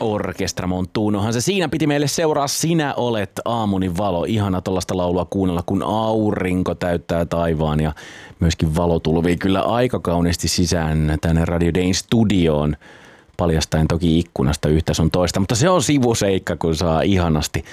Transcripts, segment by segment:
Orkestra Montunohan se siinä piti meille seuraa. Sinä olet aamuni valo. Ihana tollaista laulua kuunnella, kun aurinko täyttää taivaan ja myöskin valo tulvii kyllä aika kauniisti sisään tänne Radio Dayn studioon. Paljastaen toki ikkunasta yhtä sun toista, mutta se on sivuseikka, kun saa ihanasti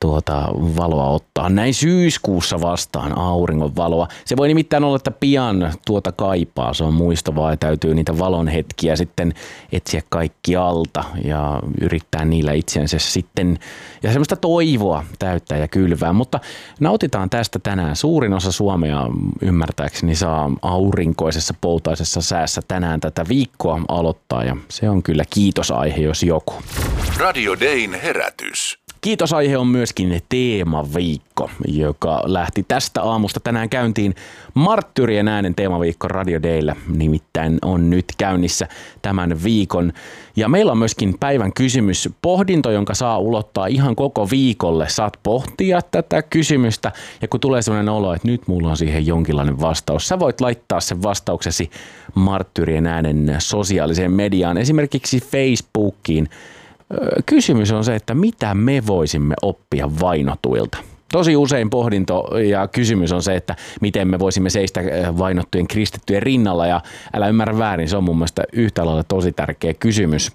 valoa ottaa. Näin syyskuussa vastaan auringon valoa. Se voi nimittäin olla, että pian kaipaa. Se on muistavaa ja täytyy niitä valon hetkiä sitten etsiä kaikki alta ja yrittää niillä itsensä sitten ja semmoista toivoa täyttää ja kylvää. Mutta nautitaan tästä tänään. Suurin osa Suomea ymmärtääkseni saa aurinkoisessa poutaisessa säässä tänään tätä viikkoa aloittaa ja se on kyllä kiitosaihe, jos joku. Radio Dayn herätys. Kiitosaihe on myöskin teemaviikko, joka lähti tästä aamusta tänään käyntiin. Marttyrien äänen teemaviikko Radio Dayllä nimittäin on nyt käynnissä tämän viikon. Ja meillä on myöskin päivän kysymys, pohdinto, jonka saa ulottaa ihan koko viikolle. Saat pohtia tätä kysymystä ja kun tulee sellainen olo, että nyt mulla on siihen jonkinlainen vastaus. Sä voit laittaa sen vastauksesi Marttyrien äänen sosiaaliseen mediaan, esimerkiksi Facebookiin. Kysymys on se, että mitä me voisimme oppia vainotuilta. Tosi usein pohdinto ja kysymys on se, että miten me voisimme seistä vainottujen kristittyjen rinnalla ja älä ymmärrä väärin, se on mun mielestä yhtä lailla tosi tärkeä kysymys.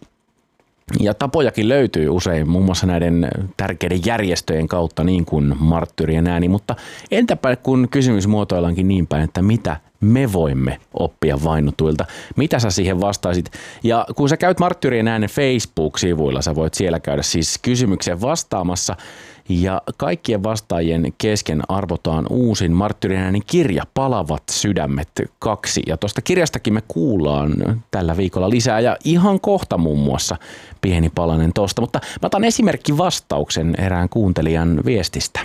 Ja tapojakin löytyy usein muun muassa näiden tärkeiden järjestöjen kautta niin kuin Marttyrien ääni, mutta entäpä kun kysymys muotoillaankin niin päin, että mitä me voimme oppia vainotuilta. Mitä sä siihen vastaisit? Ja kun sä käyt Marttyrien äänen Facebook-sivuilla, sä voit siellä käydä siis kysymykseen vastaamassa. Ja kaikkien vastaajien kesken arvotaan uusin Marttyrien äänen kirja Palavat sydämet 2. Ja tuosta kirjastakin me kuullaan tällä viikolla lisää ja ihan kohta muun muassa pieni palanen tosta. Mutta mä otan esimerkki vastauksen erään kuuntelijan viestistä.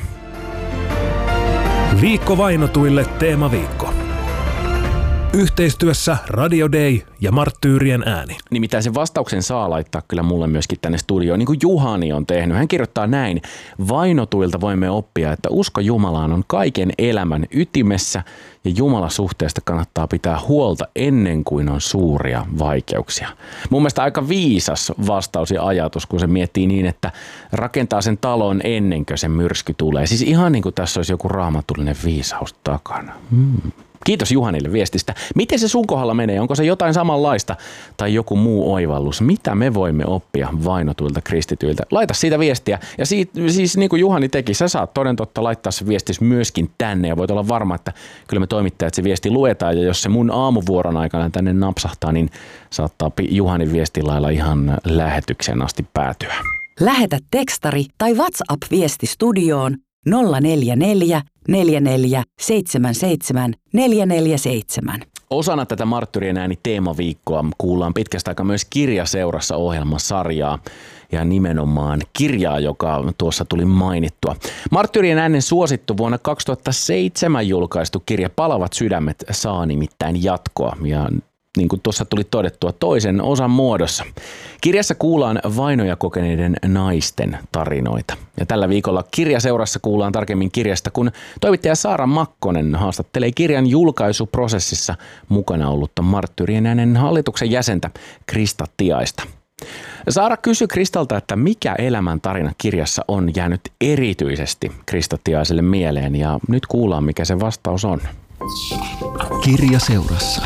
Viikko vainotuille teemaviikko. Yhteistyössä Radio Day ja Marttyyrien ääni. Nimittäin sen vastauksen saa laittaa kyllä mulle myöskin tänne studioon, niin kuin Juhani on tehnyt. Hän kirjoittaa näin: vainotuilta voimme oppia, että usko Jumalaan on kaiken elämän ytimessä ja Jumalasuhteesta kannattaa pitää huolta ennen kuin on suuria vaikeuksia. Mun mielestä aika viisas vastaus ja ajatus, kun se miettii niin, että rakentaa sen talon ennen kuin se myrsky tulee. Siis ihan niin kuin tässä olisi joku raamatullinen viisaus takana. Kiitos Juhanille viestistä. Miten se sun kohdalla menee? Onko se jotain samanlaista tai joku muu oivallus? Mitä me voimme oppia vainotuilta kristityiltä? Laita siitä viestiä. Ja siis niin kuin Juhani teki, sä saat toden totta laittaa se viestis myöskin tänne. Ja voit olla varma, että kyllä me toimittajat se viesti luetaan. Ja jos se mun aamuvuoron aikana tänne napsahtaa, niin saattaa Juhanin viestilailla ihan lähetyksen asti päätyä. Lähetä tekstari tai WhatsApp-viesti studioon 044 44 77 447. Osana tätä Marttyrien ääni teemaviikkoa kuullaan pitkästä aikaa myös Kirjaseurassa -ohjelmasarjaa ja nimenomaan kirjaa, joka tuossa tuli mainittua. Marttyrien äänen suosittu vuonna 2007 julkaistu kirja Palavat sydämet saa nimittäin jatkoa ja niin kuin tuossa tuli todettua toisen osan muodossa. Kirjassa kuullaan vainoja kokeneiden naisten tarinoita. Ja tällä viikolla Kirjaseurassa kuullaan tarkemmin kirjasta, kun toimittaja Saara Makkonen haastattelee kirjan julkaisuprosessissa mukana ollutta Marttyrien äänen hallituksen jäsentä Krista Tiaista. Saara kysyi Kristalta, että mikä elämän tarina kirjassa on jäänyt erityisesti Krista Tiaiselle mieleen, ja nyt kuullaan, mikä se vastaus on. Kirjaseurassa.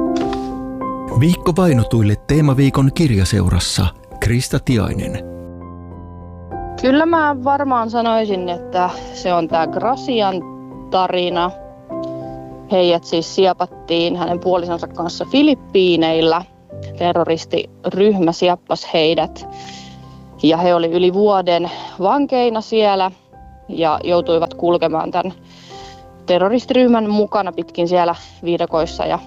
Viikko vainotuille teemaviikon Kirjaseurassa Krista Tiainen. Kyllä mä varmaan sanoisin, että se on tää Gracian tarina. Heidät siis siepattiin hänen puolisonsa kanssa Filippiineillä. Terroristiryhmä sieppasi heidät ja he oli yli vuoden vankeina siellä ja joutuivat kulkemaan tämän terroristiryhmän mukana pitkin siellä viidakoissa ja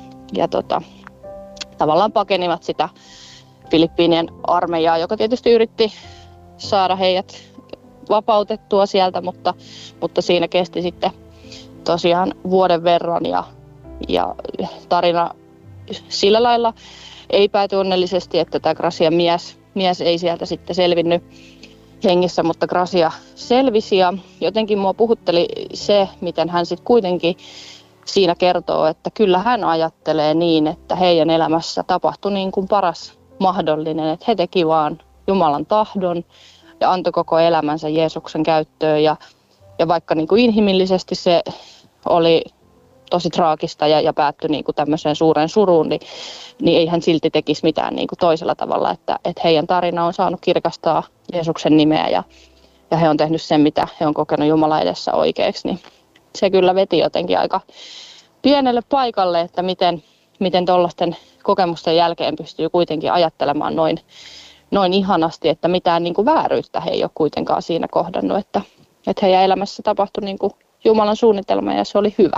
tavallaan pakenivat sitä Filippiinien armeijaa, joka tietysti yritti saada heidät vapautettua sieltä, mutta siinä kesti sitten tosiaan vuoden verran ja tarina sillä lailla ei pääty onnellisesti, että tämä Gracian mies ei sieltä sitten selvinnyt hengissä, mutta Gracia selvisi ja jotenkin mua puhutteli se, miten hän sitten kuitenkin siinä kertoo, että kyllä hän ajattelee niin, että heidän elämässä tapahtui niin kuin paras mahdollinen, että he teki vaan Jumalan tahdon ja antoi koko elämänsä Jeesuksen käyttöön. Ja vaikka niin kuin inhimillisesti se oli tosi traagista ja päättyi niin kuin tämmöiseen suureen suruun, niin ei hän silti tekisi mitään niin kuin toisella tavalla. Että heidän tarina on saanut kirkastaa Jeesuksen nimeä ja he on tehnyt sen, mitä he on kokenut Jumalan edessä oikeaksi. Niin se kyllä veti jotenkin aika pienelle paikalle, että miten tuollaisten kokemusten jälkeen pystyy kuitenkin ajattelemaan noin ihanasti, että mitään niin kuin vääryyttä he ei ole kuitenkaan siinä kohdannut, että heidän elämässä tapahtui niin kuin Jumalan suunnitelma ja se oli hyvä.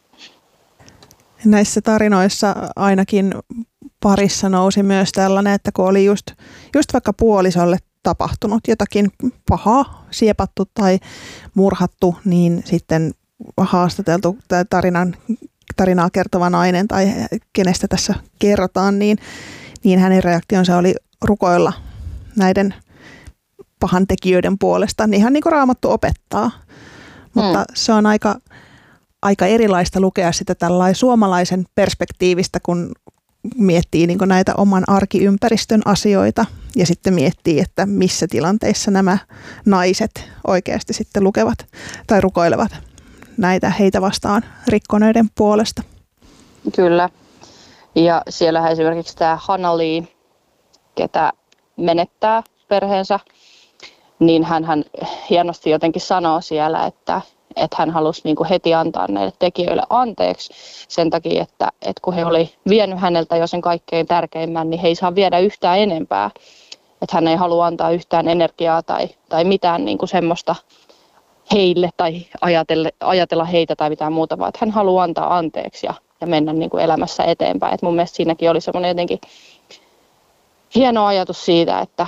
Näissä tarinoissa ainakin parissa nousi myös tällainen, että kun oli just vaikka puolisolle tapahtunut jotakin pahaa, siepattu tai murhattu, niin sitten haastateltu tarinaa kertova nainen tai kenestä tässä kerrotaan, niin hänen reaktionsa oli rukoilla näiden pahantekijöiden puolesta. Niin ihan niin kuin Raamattu opettaa, mutta se on aika erilaista lukea sitä tällaisen suomalaisen perspektiivistä, kun miettii niin kuin näitä oman arkiympäristön asioita ja sitten miettii, että missä tilanteissa nämä naiset oikeasti sitten lukevat tai rukoilevat näitä heitä vastaan rikkoneiden puolesta. Kyllä. Ja siellähän esimerkiksi tämä Hanali, ketä menettää perheensä, niin hän hienosti jotenkin sanoo siellä, että hän halusi niin kuin heti antaa näille tekijöille anteeksi sen takia, että kun he oli vienyt häneltä jo sen kaikkein tärkeimmän, niin he ei saa viedä yhtään enempää. Että hän ei halua antaa yhtään energiaa tai mitään niin kuin semmoista heille tai ajatella heitä tai mitään muuta, vaan että hän haluaa antaa anteeksi ja mennä niin kuin elämässä eteenpäin. Et mun mielestä siinäkin oli semmoinen jotenkin hieno ajatus siitä, että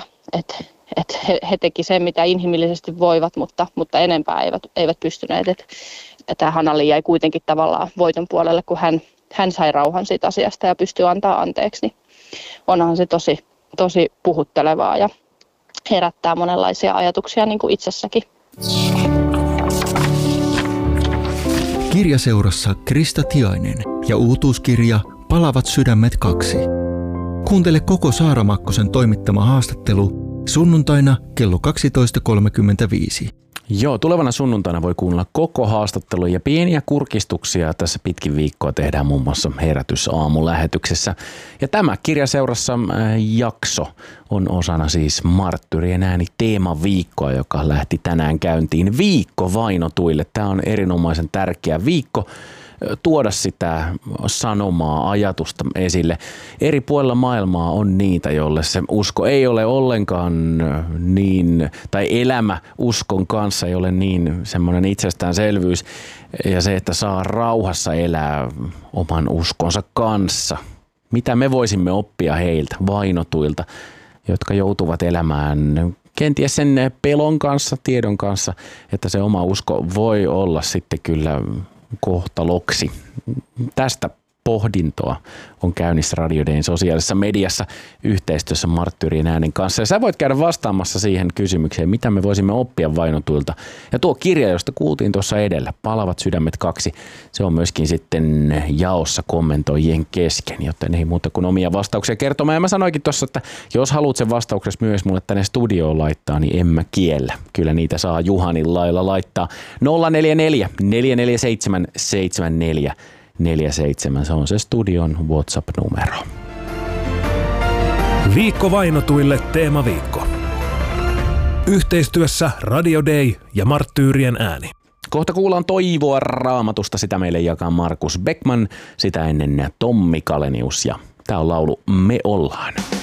he teki sen, mitä inhimillisesti voivat, mutta enempää eivät pystyneet. Että Hanali jäi kuitenkin tavallaan voiton puolelle, kun hän sai rauhan siitä asiasta ja pystyi antaa anteeksi. Niin onhan se tosi puhuttelevaa ja herättää monenlaisia ajatuksia niin kuin itsessäkin. Kirjaseurassa Krista Tiainen ja uutuuskirja Palavat sydämet 2. Kuuntele koko Saara Makkosen toimittama haastattelu sunnuntaina kello 12.35. Joo, tulevana sunnuntaina voi kuunnella koko haastattelu ja pieniä kurkistuksia tässä pitkin viikkoa tehdään muun muassa Herätysaamulähetyksessä. Ja tämä Kirjaseurassa jakso on osana siis Marttyrien ääni teemaviikkoa, joka lähti tänään käyntiin viikko vainotuille. Tämä on erinomaisen tärkeä viikko tuoda sitä sanomaa, ajatusta esille. Eri puolilla maailmaa on niitä, joille se usko ei ole ollenkaan niin, tai elämä uskon kanssa ei ole niin semmoinen itsestäänselvyys. Ja se, että saa rauhassa elää oman uskonsa kanssa. Mitä me voisimme oppia heiltä, vainotuilta, jotka joutuvat elämään kenties sen pelon kanssa, tiedon kanssa, että se oma usko voi olla sitten kyllä kohtaloksi. Tästä pohdintoa on käynnissä Radio Dayn sosiaalisessa mediassa yhteistyössä Marttyrien äänen kanssa. Ja sä voit käydä vastaamassa siihen kysymykseen, mitä me voisimme oppia vainotuilta. Ja tuo kirja, josta kuultiin tuossa edellä, Palavat sydämet 2, se on myöskin sitten jaossa kommentoijien kesken, joten ei muuta kuin omia vastauksia kertomaan. Ja mä sanoinkin tuossa, että jos haluat sen vastauksessa myös mulle tänne studioon laittaa, niin en mä kiellä. Kyllä niitä saa Juhanin lailla laittaa 044 447 7447. Se on se studion WhatsApp-numero. Viikko vainotuille teemaviikko. Yhteistyössä Radio Day ja Marttyyrien ääni. Kohta kuullaan toivoa Raamatusta, sitä meille jakaa Markus Beckman, sitä ennen Tommi Kalenius ja tää on laulu Me ollaan.